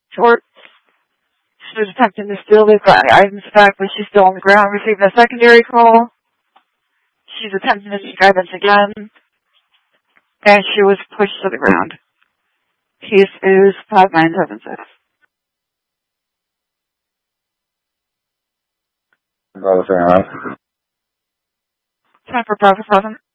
Short. She was attempting to steal the items back, but she's still on the ground. Receiving a secondary call. She's attempting to drive us again. And she was pushed to the ground. Case is 5976. Bravo 3 Time for Bravo 7.